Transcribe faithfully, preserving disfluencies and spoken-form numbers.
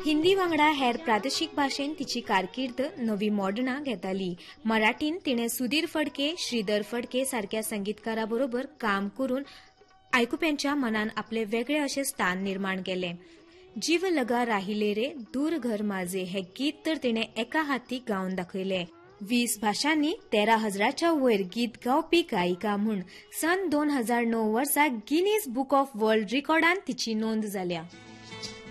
हिंदी वांगडा हेर प्रादेशीक भाषेन तिची कारकीर्द नवी मोडणां घेताली. मराठीन तिणे सुधीर फडके, श्रीधर फडके सारख्या संगीतकाराबरोबर काम करून आयकुप्यांच्या मनान आपले वेगळे अशें स्थान निर्माण केले. जीव लगा राहिले रे दूर घर माझे हे गीत तर तिणे एका हाती गावन दाखयले. वीस भाषांनी तेरा हजाराच्या वयर गीत गावपी गायिका म्हूण सन दोन हजार णव वर्सा गिनीज बुक ऑफ वर्ल्ड रिकॉर्डान तिची नोंद जाल्या.